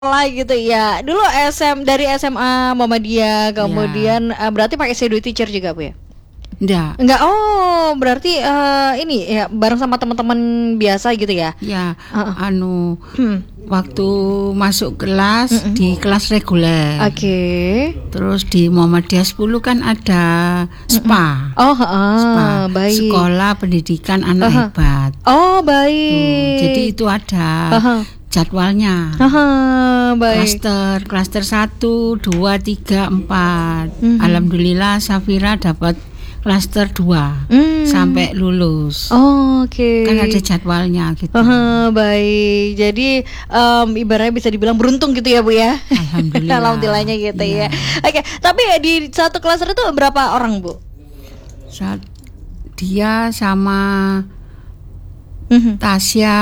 sekolah gitu ya. Dulu dari SMA Muhammadiyah, kemudian berarti pakai shadow teacher juga Bu ya? Enggak. Oh, berarti ini ya bareng sama teman-teman biasa gitu ya? Ya, waktu masuk kelas di kelas reguler. Oke. Terus di Muhammadiyah 10 kan ada SPA. SPA, baik. Sekolah Pendidikan Anak Hebat. Oh, baik. Jadi itu ada jadwalnya. Baik. Klaster 1, 2, 3, 4. Alhamdulillah Safira dapat klaster 2 sampai lulus. Oke. Kan ada jadwalnya gitu. Baik. Jadi ibaratnya bisa dibilang beruntung gitu ya Bu ya. Alhamdulillah. Alhamdulillahnya gitu ya. Oke, tapi di satu klaster itu berapa orang Bu? Dia sama Tasya,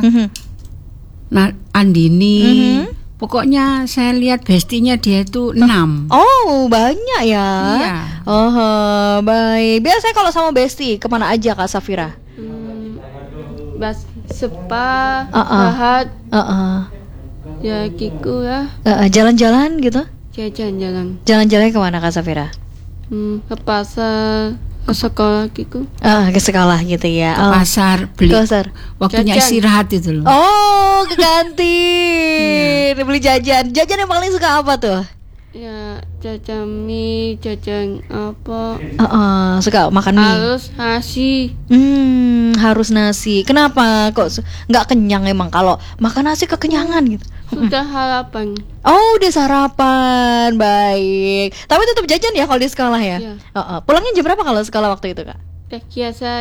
Andini. Pokoknya saya lihat bestinya dia itu 6. Oh, banyak ya. Iya. Baik. Biasanya kalau sama besti kemana aja Kak Safira? Spa, Rahat, ya Kiku ya. Jalan-jalan gitu? Jalan-jalan. Jalan-jalan kemana Kak Safira? Ke pasar, ke sekolah Kiku. Ke sekolah gitu ya. Ke pasar beli. Waktunya istirahat itu loh. Oh, ke kantin. Beli jajan. Jajan yang paling suka apa tuh? Ya, jajan mie, jajan apa? Suka makan mie. Harus nasi. Harus nasi. Kenapa kok nggak kenyang emang kalau makan nasi kekenyangan gitu? Sudah harapan. Oh, udah sarapan. Baik. Tapi tetap jajan ya kalau di sekolah ya? Ya. Pulangnya jam berapa kalau sekolah waktu itu, Kak? Biasa.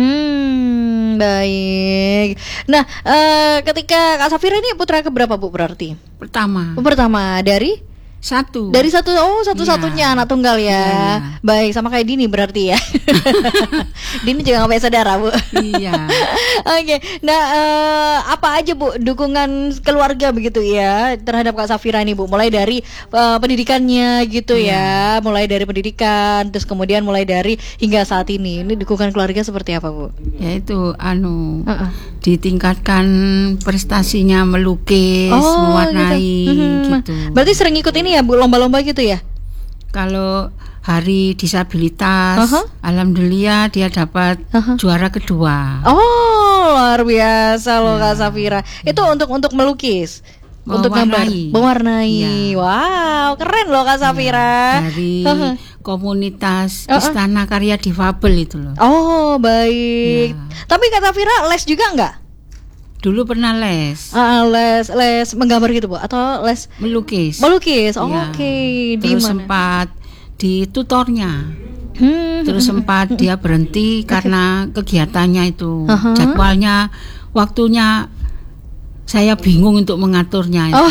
Baik. Nah, ketika Kak Safira ini putra keberapa Bu berarti? Pertama. Pertama dari? Dari satu-satunya anak tunggal ya. Baik, sama kayak Dini berarti ya. Dini juga gak punya saudara Bu. Iya. Oke. Nah, apa aja Bu dukungan keluarga begitu ya terhadap Kak Safira ini Bu? Mulai dari pendidikannya gitu ya. Mulai dari pendidikan, terus kemudian mulai dari hingga saat ini. Ini dukungan keluarga seperti apa Bu? Yaitu ditingkatkan prestasinya melukis, mewarnai gitu. Berarti sering ikut ini ya Bu, lomba-lomba gitu ya? Kalau hari disabilitas, alhamdulillah dia dapat juara kedua. Oh, luar biasa loh Kak Safira. Itu untuk melukis, untuk gambar, mewarnai. Wow, keren loh Kak Safira. Dari komunitas Istana Karya Difabel itu loh. Oh, baik. Tapi Kak Safira les juga enggak? Dulu pernah les. Les menggambar gitu Bu atau les melukis. Oke. Terus sempat di tutornya. Terus sempat dia berhenti karena kegiatannya itu. Jadwalnya, waktunya saya bingung untuk mengaturnya itu.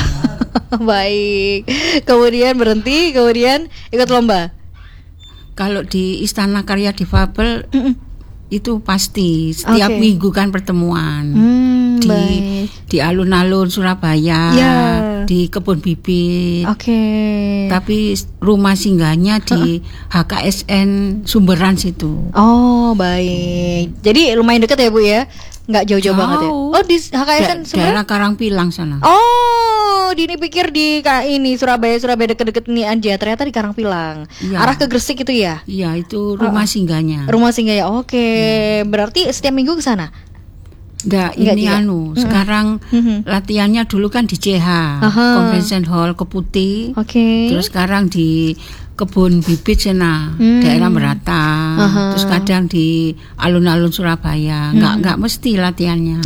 Baik. Kemudian berhenti, kemudian ikut lomba. Kalau di Istana Karya Difabel itu pasti setiap minggu kan pertemuan. Di alun-alun Surabaya, di kebun bibit. Tapi rumah singgahnya di HKSN Sumberan situ. Oh, baik. Jadi lumayan dekat ya Bu ya? Nggak jauh-jauh banget ya? Oh, di HKSN Sumberan? Daerah Karangpilang sana. Oh, Dini pikir di ini Surabaya deket-deket ini aja, ternyata di Karangpilang. Arah ke Gresik itu ya? Iya, itu rumah singgahnya. Rumah singgah ya. Oke. Berarti setiap minggu ke sana? Enggak ini sekarang latihannya dulu kan di CH Convention Hall Keputi. Terus sekarang di kebun bibit sana daerah Merata. Terus kadang di alun-alun Surabaya. Enggak mesti latihannya.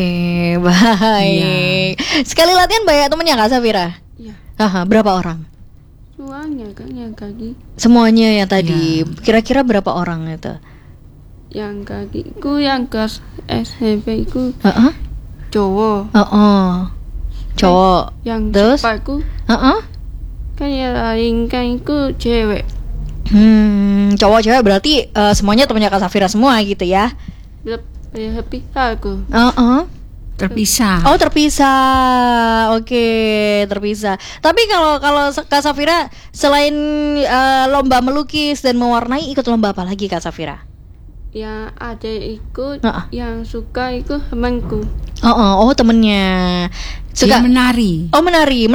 Baik. Sekali latihan banyak temennya Kak Safira? Iya. Berapa orang? Semuanya kan yang kaki. Semuanya yang tadi. Kira-kira berapa orang itu? Yang kakiku yang kelas SMP ku cowok. Cowok. Yang terus aku kan yang lain kan itu cewek. Cowok cewek berarti semuanya temannya Kak Safira semua gitu ya? Terpisah aku. Terpisah. Oh, terpisah. Oke, terpisah. Tapi kalau Kak Safira selain lomba melukis dan mewarnai, ikut lomba apa lagi Kak Safira? yang ada ikut, yang suka ikut temanku. Oh temennya suka menari. Oh menari